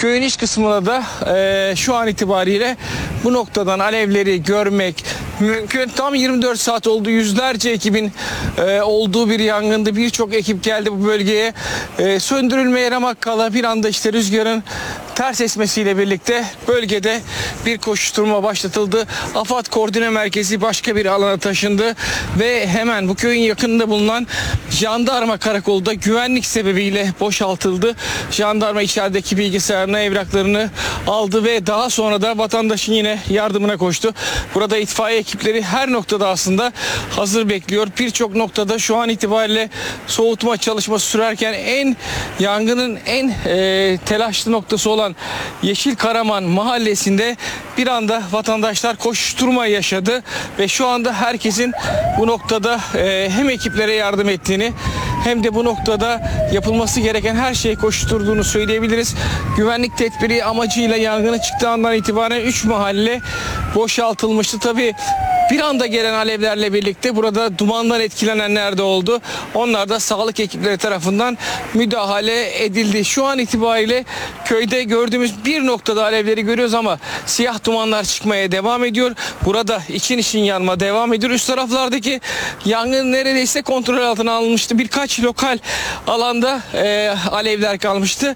Köyün iç kısmına da şu an itibariyle bu noktadan alevleri görmek mümkün. Tam 24 saat oldu. Yüzlerce ekibin olduğu bir yangında birçok ekip geldi bu bölgeye. Söndürülmeye ramak kala bir anda işte rüzgarın ters esmesiyle birlikte bölgede bir koşuşturma başlatıldı. AFAD Koordine Merkezi başka bir alana taşındı ve hemen bu köyün yakınında bulunan jandarma karakolda da güvenlik sebebiyle boşaltıldı. Jandarma içerideki bilgisayarını, evraklarını aldı ve daha sonra da vatandaşın yine yardımına koştu. Burada itfaiye ekipleri her noktada aslında hazır bekliyor. Birçok noktada şu an itibariyle soğutma çalışması sürerken yangının en telaşlı noktası olan Yeşil Karaman mahallesinde bir anda vatandaşlar koşuşturma yaşadı ve şu anda herkesin bu noktada hem ekiplere yardım ettiğini hem de bu noktada yapılması gereken her şeyi koşturduğunu söyleyebiliriz. Güvenlik tedbiri amacıyla yangının çıktığı andan itibaren 3 mahalle boşaltılmıştı. Tabii bir anda gelen alevlerle birlikte burada dumandan etkilenenler de oldu. Onlar da sağlık ekipleri tarafından müdahale edildi. Şu an itibariyle köyde gördüğümüz bir noktada alevleri görüyoruz ama siyah dumanlar çıkmaya devam ediyor. Burada için yanma devam ediyor. Üst taraflardaki yangın neredeyse kontrol altına alınmıştı. Birkaç lokal alanda alevler kalmıştı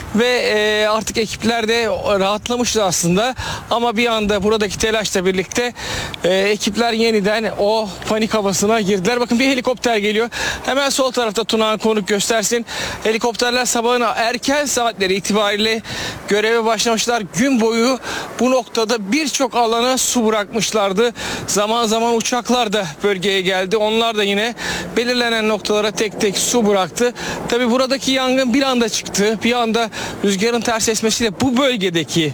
ve artık ekipler de rahatlamıştı aslında. Ama bir anda buradaki telaşla birlikte ekipler yeniden o panik havasına girdiler. Bakın bir helikopter geliyor. Hemen sol tarafta Tunağan konuk göstersin. Helikopterler sabahın erken saatleri itibariyle göreve başlamışlar. Gün boyu bu noktada birçok alana su bırakmışlardı. Zaman zaman uçaklar da bölgeye geldi. Onlar da yine belirlenen noktalara tek tek su bıraktı. Tabii buradaki yangın bir anda çıktı. Bir anda rüzgarın ters esmesiyle bu bölgedeki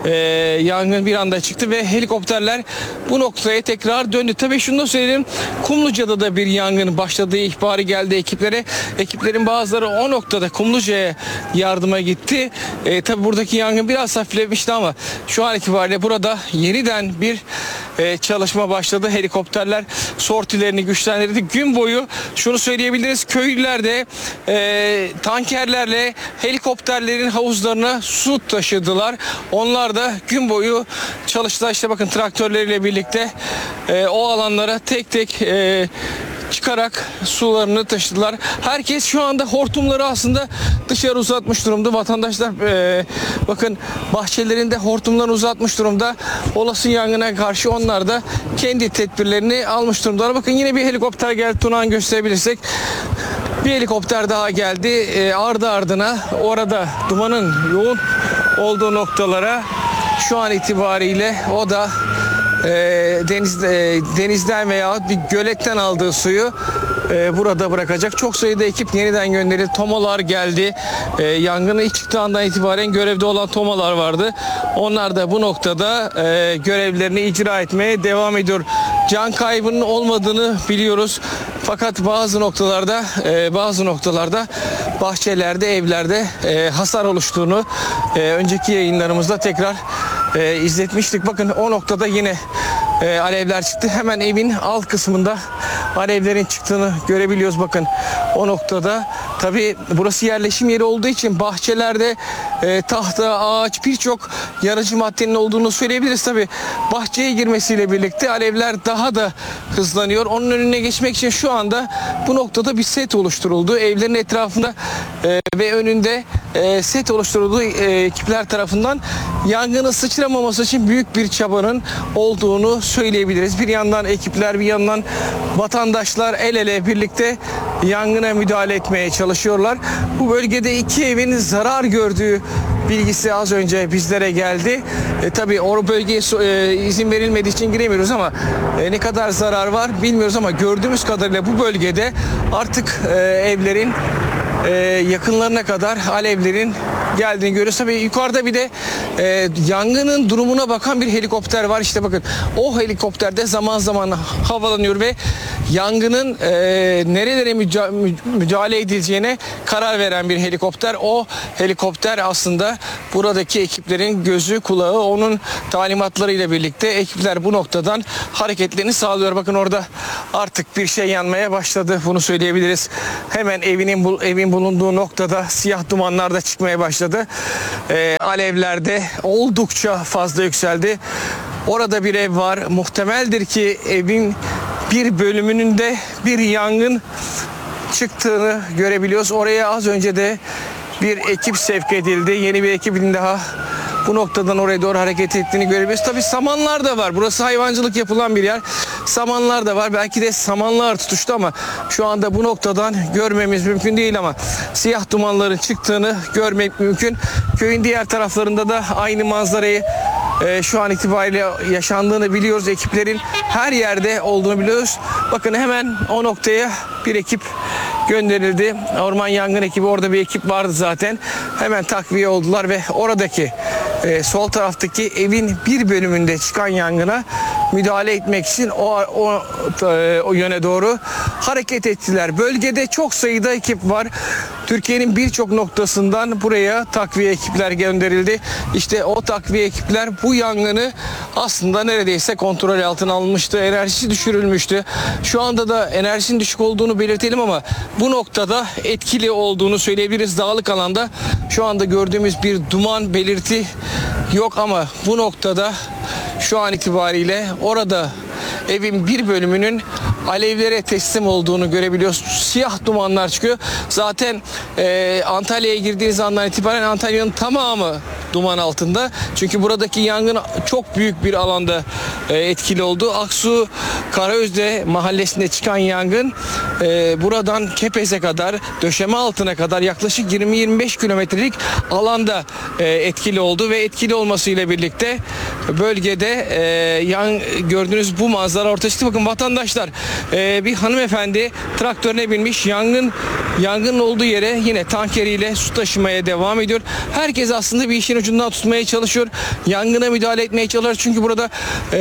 yangın bir anda çıktı ve helikopterler bu noktaya tekrar döndü. Tabii şunu da söyleyeyim. Kumluca'da da bir yangın başladığı ihbarı geldi ekiplere. Ekiplerin bazıları o noktada Kumluca'ya yardıma gitti. Tabii buradaki yangın biraz hafiflemişti ama şu an itibariyle burada yeniden bir çalışma başladı. Helikopterler sortilerini güçlendirdi. Gün boyu şunu söyleyebiliriz. Köylüler de tankerlerle helikopterlerin havuzlarına su taşıdılar. Onlar da gün boyu çalıştılar. İşte bakın traktörleriyle birlikte o alanlara tek tek çıkarak sularını taşıdılar. Herkes şu anda hortumları aslında dışarı uzatmış durumda. Vatandaşlar bakın bahçelerinde hortumlarını uzatmış durumda. Olası yangına karşı onlar da kendi tedbirlerini almış durumdalar. Bakın yine bir helikopter geldi. Tunağan gösterebilirsek. Bir helikopter daha geldi. Ardı ardına orada dumanın yoğun olduğu noktalara şu an itibariyle o da denizden veya bir göletten aldığı suyu burada bırakacak. Çok sayıda ekip yeniden gönderildi. Tomalar geldi. Yangının ilk çıktığı andan itibaren görevde olan tomalar vardı. Onlar da bu noktada görevlerini icra etmeye devam ediyor. Can kaybının olmadığını biliyoruz. Fakat bazı noktalarda bahçelerde, evlerde hasar oluştuğunu önceki yayınlarımızda tekrar izletmiştik. Bakın o noktada yine alevler çıktı. Hemen evin alt kısmında alevlerin çıktığını görebiliyoruz. Bakın o noktada tabii burası yerleşim yeri olduğu için bahçelerde tahta, ağaç, birçok yanıcı maddenin olduğunu söyleyebiliriz. Tabii bahçeye girmesiyle birlikte alevler daha da hızlanıyor. Onun önüne geçmek için şu anda bu noktada bir set oluşturuldu. Evlerin etrafında ve önünde set oluşturulduğu ekipler tarafından yangının sıçramaması için büyük bir çabanın olduğunu söyleyebiliriz. Bir yandan ekipler, bir yandan vatandaşlar el ele birlikte yangına müdahale etmeye çalışıyorlar. Bu bölgede 2 evin zarar gördüğü bilgisi az önce bizlere geldi. Tabii o bölgeye izin verilmediği için giremiyoruz ama ne kadar zarar var bilmiyoruz ama gördüğümüz kadarıyla bu bölgede artık evlerin yakınlarına kadar alevlerin geldiğini görüyoruz. Tabii yukarıda bir de yangının durumuna bakan bir helikopter var. İşte bakın o helikopterde zaman zaman havalanıyor ve yangının nerelere müdahale edileceğine karar veren bir helikopter. O helikopter aslında buradaki ekiplerin gözü kulağı, onun talimatlarıyla birlikte ekipler bu noktadan hareketlerini sağlıyor. Bakın orada artık bir şey yanmaya başladı, bunu söyleyebiliriz. Hemen evin bulunduğu noktada siyah dumanlar da çıkmaya başladı. Alevler de oldukça fazla yükseldi. Orada bir ev var. Muhtemeldir ki evin bir bölümünün de bir yangın çıktığını görebiliyoruz. Oraya az önce de bir ekip sevk edildi. Yeni bir ekibin daha bu noktadan oraya doğru hareket ettiğini görebiliyoruz. Tabii samanlar da var. Burası hayvancılık yapılan bir yer. Samanlar da var. Belki de samanlar tutuştu ama şu anda bu noktadan görmemiz mümkün değil, ama siyah dumanların çıktığını görmek mümkün. Köyün diğer taraflarında da aynı manzarayı şu an itibariyle yaşandığını biliyoruz. Ekiplerin her yerde olduğunu biliyoruz. Bakın hemen o noktaya bir ekip gönderildi. Orman yangın ekibi, orada bir ekip vardı zaten. Hemen takviye oldular ve oradaki sol taraftaki evin bir bölümünde çıkan yangına müdahale etmek için o yöne doğru hareket ettiler. Bölgede çok sayıda ekip var. Türkiye'nin birçok noktasından buraya takviye ekipler gönderildi. İşte o takviye ekipler bu yangını aslında neredeyse kontrol altına almıştı. Enerjisi düşürülmüştü. Şu anda da enerjinin düşük olduğunu belirtelim ama bu noktada etkili olduğunu söyleyebiliriz. Dağlık alanda şu anda gördüğümüz bir duman belirti yok ama bu noktada şu an itibariyle orada evin bir bölümünün alevlere teslim olduğunu görebiliyoruz. Siyah dumanlar çıkıyor. Zaten Antalya'ya girdiğiniz andan itibaren Antalya'nın tamamı duman altında. Çünkü buradaki yangın çok büyük bir alanda etkili oldu. Aksu Karaözde mahallesinde çıkan yangın buradan Kepez'e kadar, döşeme altına kadar yaklaşık 20-25 kilometrelik alanda etkili oldu ve etkili olmasıyla birlikte bölgede gördüğünüz bu manzara ortaya çıktı. Bakın vatandaşlar, bir hanımefendi traktörüne binmiş, yangının olduğu yere yine tankeriyle su taşımaya devam ediyor. Herkes aslında bir işin ucundan tutmaya çalışıyor. Yangına müdahale etmeye çalışıyor. Çünkü burada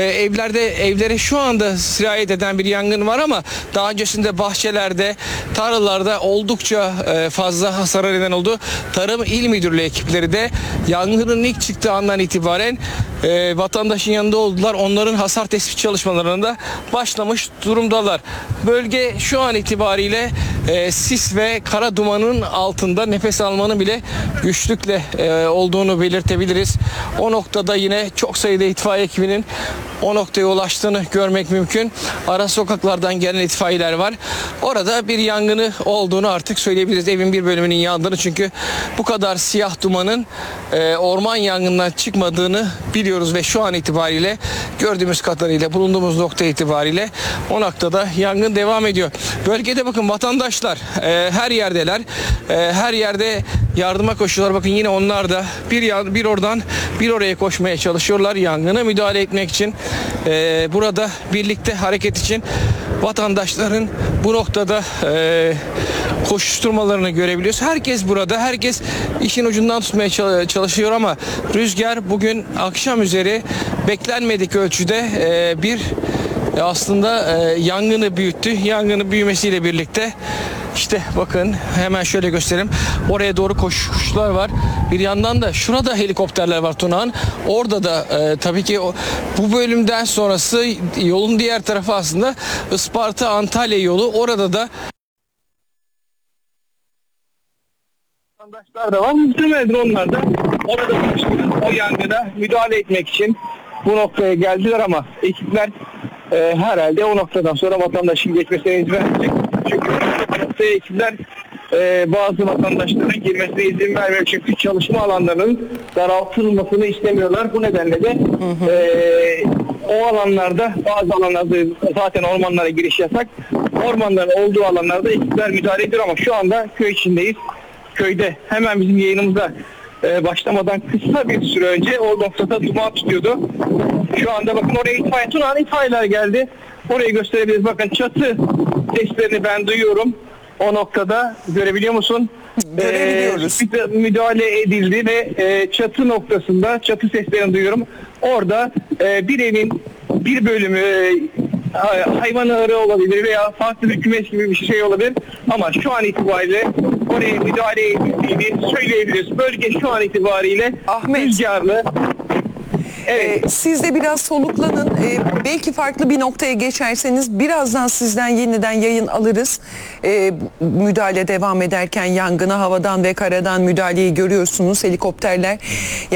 evlere şu anda sirayet eden bir yangın var ama daha öncesinde bahçelerde, tarlalarda oldukça fazla hasara neden oldu. Tarım İl Müdürlüğü ekipleri de yangının ilk çıktığı andan itibaren vatandaşın yanında oldular. Onların hasar tespit çalışmalarında başlamış durumdalar. Bölge şu an itibariyle sis ve kara dumanın altında, nefes almanın bile güçlükle olduğunu belirtebiliriz. O noktada yine çok sayıda itfaiye ekibinin o noktaya ulaştığını görmek mümkün. Ara sokaklardan gelen itfaiyeler var. Orada bir yangını olduğunu artık söyleyebiliriz. Evin bir bölümünün yandığını, çünkü bu kadar siyah dumanın orman yangından çıkmadığını biliyoruz ve şu an itibariyle gördüğümüz kadarıyla bulunduğumuz nokta itibariyle o noktada yangın devam ediyor. Bölgede bakın vatandaşlar her yerdeler. Her yerde yardıma koşuyorlar. Bakın yine onlar da bir oradan bir oraya koşmaya çalışıyorlar yangına müdahale etmek için. Burada birlikte hareket için vatandaşların bu noktada koşuşturmalarını görebiliyoruz. Herkes burada, herkes işin ucundan tutmaya çalışıyor ama rüzgar bugün akşam üzeri beklenmedik ölçüde aslında yangını büyüttü. Yangının büyümesiyle birlikte işte bakın hemen şöyle göstereyim. Oraya doğru koşuşlar var. Bir yandan da şurada helikopterler var Tunağan. Orada da tabii ki bu bölümden sonrası yolun diğer tarafı aslında Isparta-Antalya yolu. Orada da vatandaşlar da var. Muhtemeldir onlar da orada o yangına müdahale etmek için bu noktaya geldiler ama ekipler herhalde o noktadan sonra vatandaşın geçmesine izin vermeyecek. Çünkü noktaya ekipler bazı vatandaşların girmesine izin vermiyor. Çünkü çalışma alanlarının daraltılmasını istemiyorlar. Bu nedenle de o alanlarda, bazı alanlarda zaten ormanlara giriş yasak. Ormanların olduğu alanlarda ekipler müdahale ediyor ama şu anda köy içindeyiz. Köyde hemen bizim yayınımıza başlamadan kısa bir süre önce o noktada duman tutuyordu. Şu anda bakın oraya itfaiyeler geldi. Orayı gösterebiliriz. Bakın çatı seslerini ben duyuyorum. O noktada görebiliyor musun? Görebiliyoruz. Müdahale edildi ve çatı noktasında çatı seslerini duyuyorum. Orada bir evin bir bölümü hayvan ağrı olabilir veya farklı bir kümes gibi bir şey olabilir. Ama şu an itibariyle oraya müdahale edildiğini söyleyebiliriz. Bölge şu an itibariyle Ahmet. rüzgarlı. Evet. Siz de biraz soluklanın. Belki farklı bir noktaya geçerseniz birazdan sizden yeniden yayın alırız. Müdahale devam ederken yangına havadan ve karadan müdahaleyi görüyorsunuz. Helikopterler